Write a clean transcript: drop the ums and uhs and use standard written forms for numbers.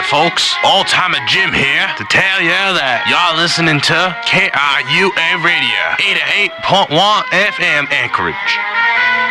folks? All-timer Jim here to tell you that y'all listening to KRUA Radio, 88.1 FM Anchorage.